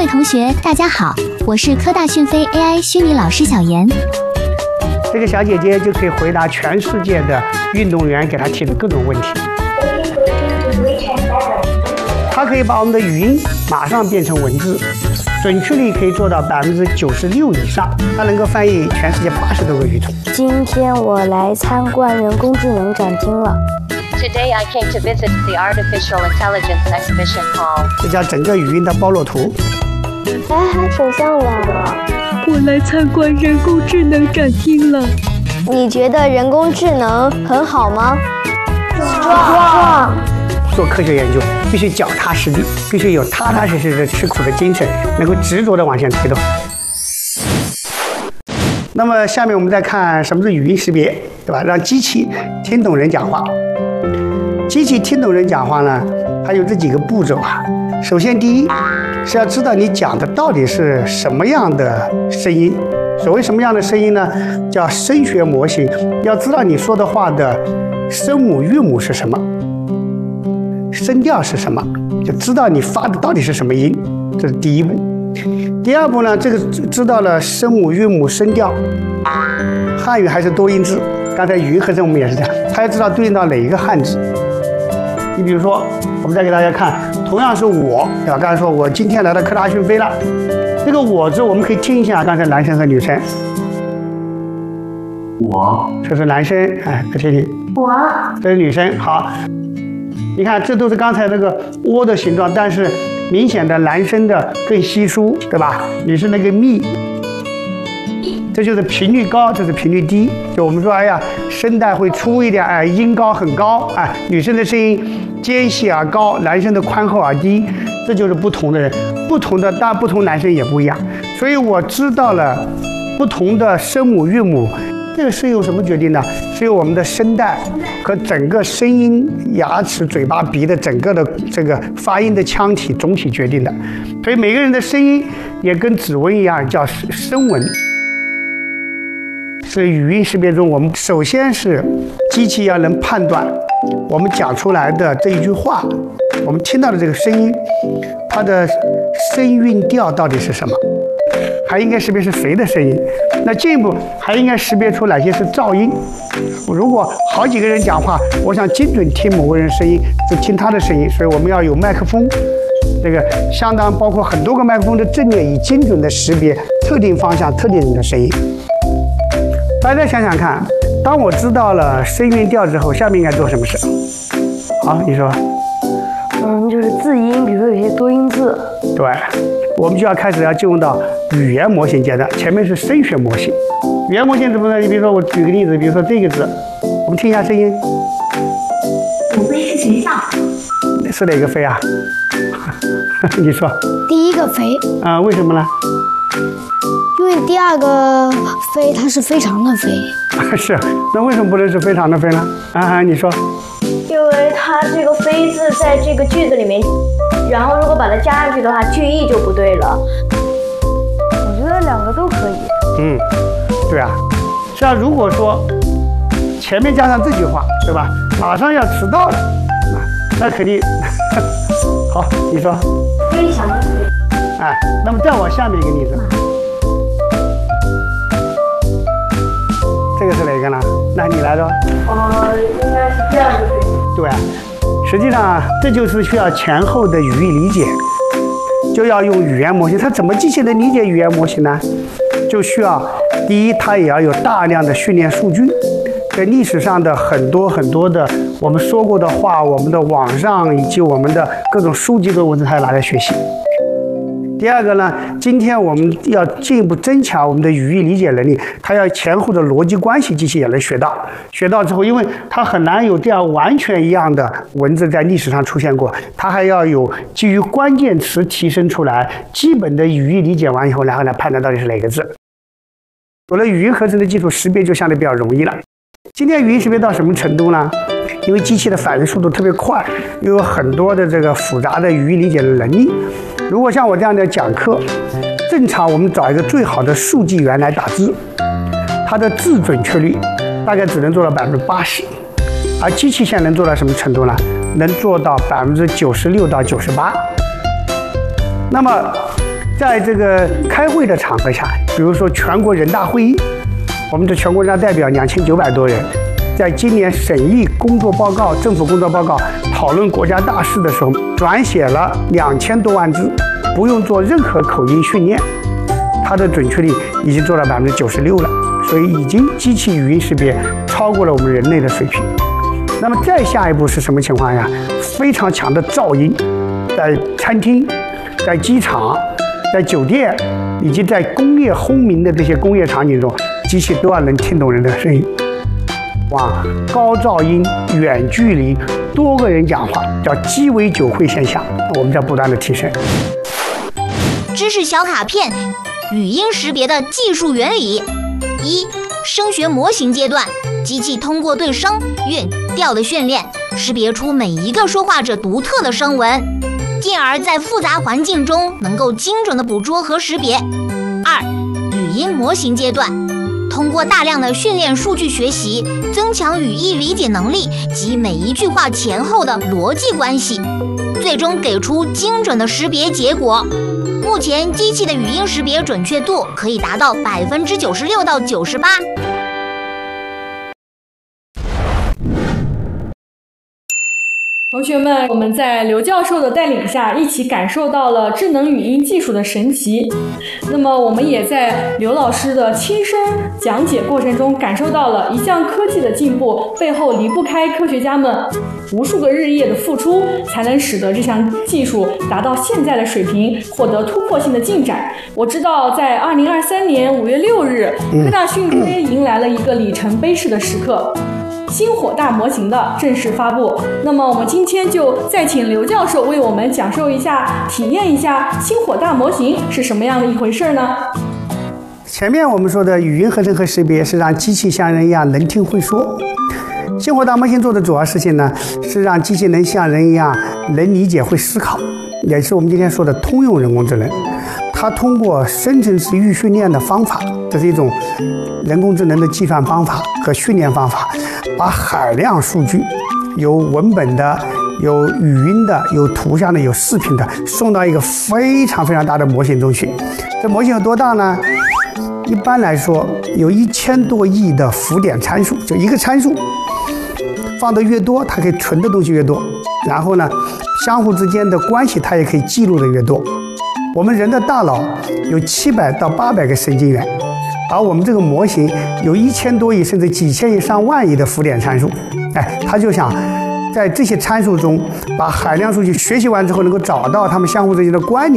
同学，大家好，我是科大讯飞 AI 虚拟老师小严。 这个小姐姐就可以回答全世界的运动员给她提的各种问题。她可以把我们的语音马上变成文字，准确率可以做到96%以上。她能够翻译全世界80多个语种。 今天我来参观人工智能展厅了。 Today I came to visit the Artificial Intelligence Exhibition Hall. 这叫整个语音的包络图。 哎，还挺像的。 我来参观人工智能展厅了。 你觉得人工智能很好吗？ 壮！做科学研究必须脚踏实地，必须有踏踏实实的吃苦的精神，能够执着的往前推动。那么下面我们再看什么是语音识别，对吧？让机器听懂人讲话。机器听懂人讲话呢，它有这几个步骤啊。首先，第一是要知道你讲的到底是什么样的声音。所谓什么样的声音呢？叫声学模型。要知道你说的话的声母、韵母是什么，声调是什么，就知道你发的到底是什么音。这是第一步。第二步呢，这个知道了声母、韵母、声调。汉语还是多音字，刚才语音合成我们也是这样，它要知道对应到哪一个汉字。你比如说，我们再给大家看，同样是我，对吧？刚才说我今天来到科大讯飞了，这个我字我们可以听一下，刚才男生和女生。 我， 这是男生，哎，可听听。 我， 这是女生。好，你看这都是刚才那个窝的形状，但是明显的男生的更稀疏，对吧？女生那个密。这就是频率高，这是频率低。就我们说，哎呀，声带会粗一点，哎，音高很高，哎，女生的声音尖细而高，男生的宽厚而低，这就是不同的人，不同的，当然不同男生也不一样。所以我知道了不同的声母韵母，这个是由什么决定的？是由我们的声带和整个声音、牙齿、嘴巴、鼻的整个的这个发音的腔体总体决定的。所以每个人的声音也跟指纹一样，叫声纹。是语音识别中，我们首先是机器要能判断我们讲出来的这一句话，我们听到的这个声音，它的声韵调到底是什么，还应该识别是谁的声音。那进一步还应该识别出哪些是噪音。如果好几个人讲话，我想精准听某个人声音，就听他的声音，所以我们要有麦克风，这个相当包括很多个麦克风的阵列，以精准的识别特定方向、特定人的声音。大家想想看，当我知道了声韵调之后，下面应该做什么事？好，你说。 就是字音，比如说有些多音字。 对，我们就要开始要进入到语言模型阶段。前面是声学模型，语言模型怎么呢？你比如说，我举个例子，比如说这个字，我们听一下声音。 虎飞是学校。 是哪个飞啊？你说。 第一个飞。 啊、为什么呢？ 因为第二个飞它是非常的飞。 是，那为什么不能是非常的飞呢？你说。 因为它这个飞字在这个句子里面，然后如果把它加上去的话，句意就不对了。 我觉得两个都可以。 对啊，是啊。如果说前面加上这句话，对吧？马上要迟到了，那肯定。好，你说。 非常的飞。 哎，那么再往下面一个例子。这个是哪个呢？那你来说。 应该是这样的。 对啊，实际上这就是需要前后的语义理解，就要用语言模型。它怎么机器能理解语言模型呢？就需要第一，它也要有大量的训练数据，在历史上的很多的我们说过的话，我们的网上以及我们的各种书籍的文字，它要拿来学习。第二个呢，今天我们要进一步增强我们的语义理解能力，它要前后的逻辑关系，机器也能学到。学到之后，因为它很难有这样完全一样的文字在历史上出现过，它还要有基于关键词提升出来，基本的语义理解完以后，然后来判断到底是哪个字。有了语音合成的基础，识别就相对比较容易了。今天语音识别到什么程度呢？因为机器的反应速度特别快，又有很多的这个复杂的语义理解的能力。如果像我这样的讲课，正常我们找一个最好的数据源来打字，它的字准确率大概只能做到80%，而机器现在能做到什么程度呢？能做到96%到98%。那么在这个开会的场合下，比如说全国人大会议，我们的全国人大代表2900多人，在今年审议工作报告、政府工作报告、讨论国家大事的时候，转写了2000多万字，不用做任何口音训练，它的准确率已经做到96%了，所以已经机器语音识别超过了我们人类的水平。那么再下一步是什么情况呀？非常强的噪音，在餐厅、在机场、在酒店以及在工业轰鸣的这些工业场景中，机器都要能听懂人的声音。哇，高噪音、远距离、多个人讲话，叫鸡尾酒会现象，我们在不断的提升。 知识小卡片，语音识别的技术原理：一、声学模型阶段，机器通过对声、韵、调的训练，识别出每一个说话者独特的声纹，进而在复杂环境中能够精准的捕捉和识别。二、语音模型阶段，通过大量的训练数据学习，增强语义理解能力及每一句话前后的逻辑关系，最终给出精准的识别结果。目前机器的语音识别准确度可以达到96%到98%。 同学们，我们在刘教授的带领下，一起感受到了智能语音技术的神奇。那么，我们也在刘老师的亲身讲解过程中，感受到了一项科技的进步背后离不开科学家们无数个日夜的付出，才能使得这项技术达到现在的水平，获得突破性的进展。我知道，在2023年5月6日，科大讯飞迎来了一个里程碑式的时刻。星火大模型的正式发布。那么我们今天就再请刘教授为我们讲授一下、体验一下星火大模型是什么样的一回事呢？ 前面我们说的语音合成和识别是让机器像人一样能听会说，星火大模型做的主要事情呢是让机器能像人一样能理解会思考，也是我们今天说的通用人工智能。它通过生成式预训练的方法，这是一种人工智能的计算方法和训练方法，把海量数据，有文本的、有语音的、有图像的、有视频的，送到一个非常非常大的模型中去。这模型有多大呢？一般来说有1000多亿的浮点参数，就一个参数放得越多，它可以存的东西越多，然后呢，相互之间的关系它也可以记录的越多。我们人的大脑有700到800个神经元，而我们这个模型有1000多亿甚至几千亿、上万亿的浮点参数。它就想在这些参数中把海量数据学习完之后，能够找到它们相互之间的关联。